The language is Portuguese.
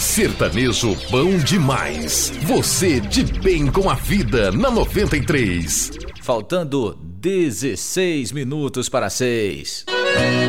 Sertanejo bom demais. Você de bem com a vida na 93. Faltando 16 minutos para 6.